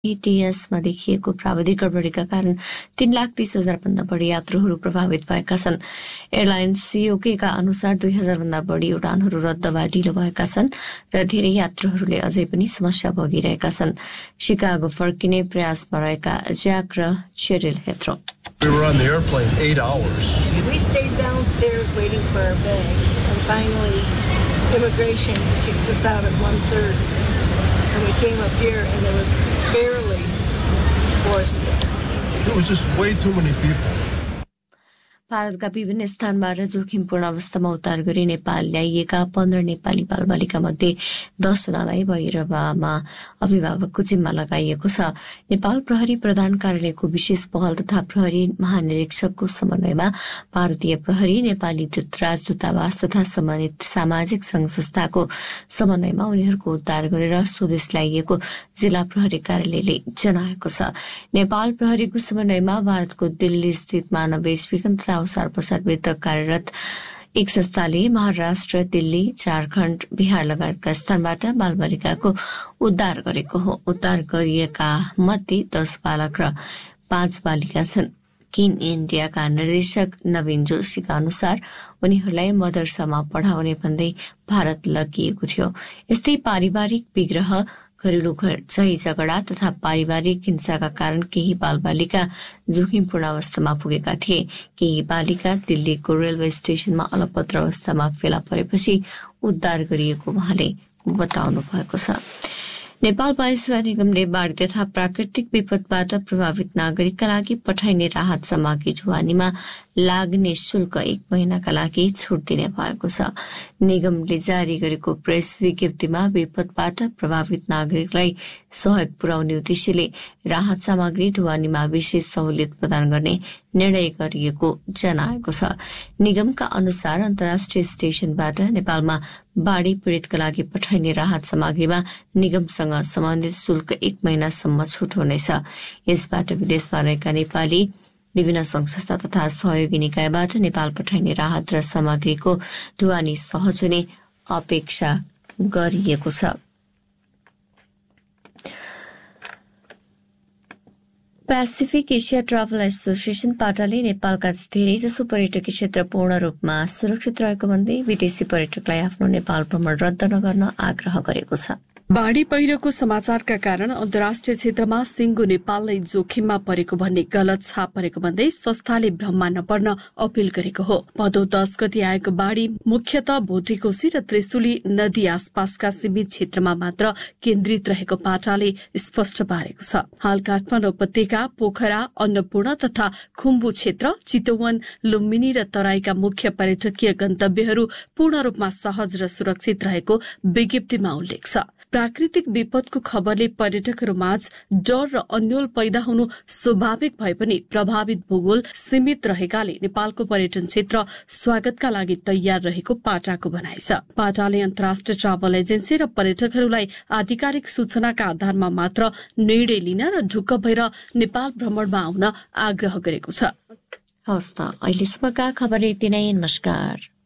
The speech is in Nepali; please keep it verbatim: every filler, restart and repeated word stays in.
एटीएसमा देखिएको प्राविधिक गडबडीका कारण तीन लाख तीस हजार भन्दा बढी यात्रुहरू प्रभावित भएका छन्। एयरलाइन्स सीओकेका अनुसार दुई हजार भन्दा बढी उडानहरू रद्द वा ढिलो भएका छन् र धेरै यात्रुहरूले अझै पनि समस्या भोगिरहेका छन्। शिकागो फर्किने प्रयासमा रहेका ज्याक र Cheryl Heathrow. We were on the airplane eight hours. We stayed downstairs waiting for our bags, and finally immigration kicked us out at one thirty. And we came up here and there was barely floor space. It was just way too many people. भारतका विभिन्न स्थानबाट जोखिमपूर्ण अवस्थामा उद्धार गरी नेपाल ल्याइएका पन्ध्र नेपाली बालबालिका मध्ये दसजनालाई भैरवामा अभिभावकको जिम्मा लगाइएको छ। नेपाल प्रहरी प्रधान कार्यालयको विशेष पहल तथा प्रहरी महानिरीक्षकको समन्वयमा भारतीय प्रहरी, नेपाली राज दूतावास तथा सम्मानित सामाजिक संघ संस्थाको समन्वयमा उनीहरूको उद्धार गरेर स्वदेश ल्याइएको जिल्ला प्रहरी कार्यालयले जनाएको छ। नेपाल प्रहरीको समन्वयमा भारतको दिल्ली स्थित मानव विज्ञान तथा अवसर प्रसार विरुद्ध कार्यरत एक संस्थाले महाराष्ट्र, दिल्ली, झारखण्ड, बिहार लगायतका स्थानबाट बालबालिकाको उद्धार गरेको हो। उद्धार गरिएका मध्ये दस बालक र पाँच बालिका छन्। किन इन्डियाका निर्देशक नवीन जोशीका अनुसार उनीहरूलाई मदरसामा पढाउने भन्दै भारत लगिएको थियो। यस्तै पारिवारिक विग्रह, घरेलु झै झगडा तथा पारिवारिक हिंसाका कारण केही बालबालिका जोखिमपूर्ण अवस्थामा पुगेका थिए। केही बालिका दिल्लीको रेलवे स्टेशनमा अलपत्र अवस्थामा फेला परेपछि उद्धार गरिएको उहाँले बताउनु भएको छ। नेपाल वायुसेवा निगमले बाढी तथा प्राकृतिक विपदबाट प्रभावित नागरिकका लागि पठाइने राहत सामग्री ढुवानीमा लाग्ने शुल्क एक महिनाका लागि छुट दिने भएको छ। निगमले जारी गरेको प्रेस विज्ञप्तिमा विपदबाट प्रभावित नागरिकलाई सहयोग पुर्याउने उद्देश्यले राहत सामग्री ढुवानीमा विशेष सहुलियत प्रदान गर्ने निर्णय गरिएको जनाएको छ। निगमका अनुसार अन्तर्राष्ट्रिय स्टेशनबाट नेपालमा बाढी पीड़ितका लागि पठाइने राहत सामग्रीमा निगमसँग सम्बन्धित शुल्क एक महिनासम्म छुट हुनेछ। यसबाट विदेशमा रहेका नेपाली विभिन्न संघ संस्था तथा सहयोगी निकायबाट नेपाल पठाइने राहत र सामग्रीको ढुवानी सहज हुने अपेक्षा गरिएको छ। पेसिफिक एसिया ट्राभल एसोसिएसन पाटाले नेपालका धेरैजसो पर्यटकीय क्षेत्र पूर्ण रूपमा सुरक्षित रहेको भन्दै विदेशी पर्यटकलाई आफ्नो नेपाल भ्रमण रद्द नगर्न आग्रह गरेको छ। बाढ़ी पहिरोको समाचारका कारण अन्तर्राष्ट्रिय क्षेत्रमा सिंगो नेपाललाई जोखिममा परेको भन्ने गलत छाप परेको भन्दै संस्थाले भ्रममा नपर्न अपील गरेको हो। भदौ दस गति आएको बाढ़ी मुख्यतः भोटेकोशी र त्रिशुली नदी आसपासका सीमित क्षेत्रमा मात्र केन्द्रित रहेको पाटाले स्पष्ट पारेको छ। हाल काठमाडौँ उपत्यका, पोखरा, अन्नपूर्ण तथा खुम्बु क्षेत्र, चितवन, लुम्बिनी र तराईका मुख्य पर्यटकीय गन्तव्यहरू पूर्ण रूपमा सहज र सुरक्षित रहेको विज्ञप्तिमा उल्लेख छ। प्राकृतिक विपदको खबरले पर्यटकहरूमाझ डर र अन्यल पैदा हुनु स्वाभाविक भए पनि प्रभावित भूगोल सीमित रहेकाले नेपालको पर्यटन क्षेत्र स्वागतका लागि तयार रहेको पाटाको भनाइ छ। पाटाले अन्तर्राष्ट्रिय ट्राभल एजेन्सी र पर्यटकहरूलाई आधिकारिक सूचनाका आधारमा मात्र निर्णय लिन र ढुक्क भएर नेपाल भ्रमणमा आउन आग्रह गरेको छ। हवस् त, अहिलेसम्मका खबर यति नै। नमस्कार।